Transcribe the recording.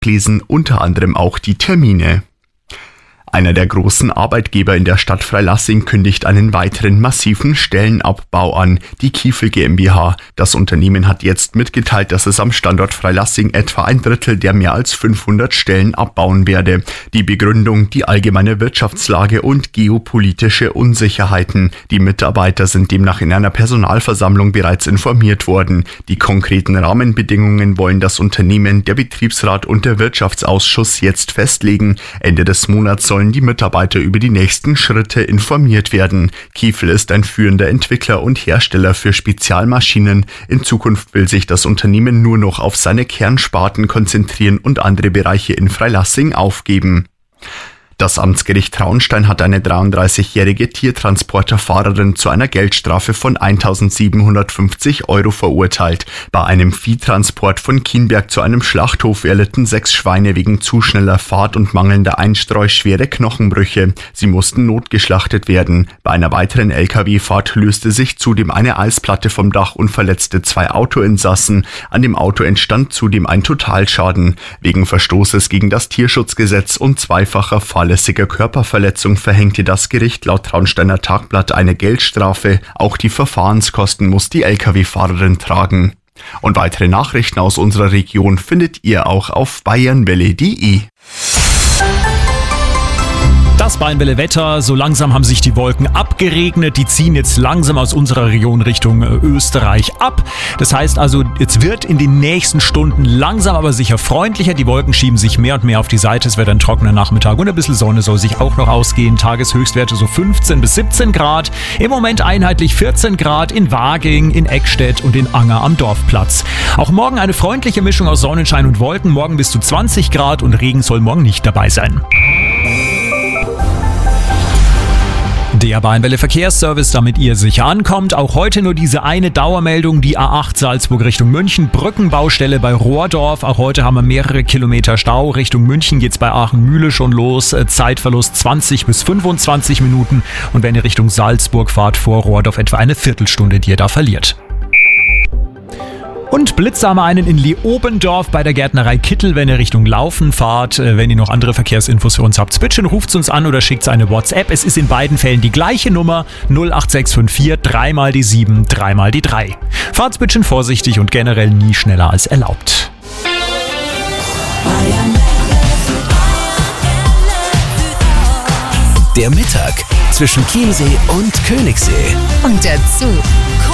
lesen unter anderem auch die Termine. Einer der großen Arbeitgeber in der Stadt Freilassing kündigt einen weiteren massiven Stellenabbau an, die Kiefel GmbH. Das Unternehmen hat jetzt mitgeteilt, dass es am Standort Freilassing etwa ein Drittel der mehr als 500 Stellen abbauen werde. Die Begründung: die allgemeine Wirtschaftslage und geopolitische Unsicherheiten. Die Mitarbeiter sind demnach in einer Personalversammlung bereits informiert worden. Die konkreten Rahmenbedingungen wollen das Unternehmen, der Betriebsrat und der Wirtschaftsausschuss jetzt festlegen. Ende des Monats sollen die Mitarbeiter über die nächsten Schritte informiert werden. Kiefel ist ein führender Entwickler und Hersteller für Spezialmaschinen. In Zukunft will sich das Unternehmen nur noch auf seine Kernsparten konzentrieren und andere Bereiche in Freilassing aufgeben. Das Amtsgericht Traunstein hat eine 33-jährige Tiertransporterfahrerin zu einer Geldstrafe von 1.750 € verurteilt. Bei einem Viehtransport von Kienberg zu einem Schlachthof erlitten 6 Schweine wegen zu schneller Fahrt und mangelnder Einstreu schwere Knochenbrüche. Sie mussten notgeschlachtet werden. Bei einer weiteren Lkw-Fahrt löste sich zudem eine Eisplatte vom Dach und verletzte 2 Autoinsassen. An dem Auto entstand zudem ein Totalschaden. Wegen Verstoßes gegen das Tierschutzgesetz und zweifacher fahrlässiger Körperverletzung verhängte das Gericht laut Traunsteiner Tagblatt eine Geldstrafe. Auch die Verfahrenskosten muss die Lkw-Fahrerin tragen. Und weitere Nachrichten aus unserer Region findet ihr auch auf bayernwelle.de. Das Bayernwelle-Wetter, so langsam haben sich die Wolken abgeregnet, die ziehen jetzt langsam aus unserer Region Richtung Österreich ab. Das heißt also, jetzt wird in den nächsten Stunden langsam aber sicher freundlicher, die Wolken schieben sich mehr und mehr auf die Seite, es wird ein trockener Nachmittag und ein bisschen Sonne soll sich auch noch ausgehen, Tageshöchstwerte so 15 bis 17 Grad, im Moment einheitlich 14 Grad in Waging, in Eckstedt und in Anger am Dorfplatz. Auch morgen eine freundliche Mischung aus Sonnenschein und Wolken, morgen bis zu 20 Grad und Regen soll morgen nicht dabei sein. Der Bayernwelle Verkehrsservice, damit ihr sicher ankommt. Auch heute nur diese eine Dauermeldung, die A8 Salzburg Richtung München, Brückenbaustelle bei Rohrdorf. Auch heute haben wir mehrere Kilometer Stau. Richtung München geht's bei Aachen-Mühle schon los. Zeitverlust 20 bis 25 Minuten. Und wenn ihr Richtung Salzburg fahrt, vor Rohrdorf etwa eine Viertelstunde, die ihr da verliert. Und Blitzer haben wir einen in Leobendorf bei der Gärtnerei Kittel, wenn ihr Richtung Laufen fahrt. Wenn ihr noch andere Verkehrsinfos für uns habt, bitte ruft uns an oder schickt eine WhatsApp. Es ist in beiden Fällen die gleiche Nummer 08654 3 mal die 7 3 mal die 3. Fahrt's bitte vorsichtig und generell nie schneller als erlaubt. Der Mittag zwischen Chiemsee und Königssee. Und dazu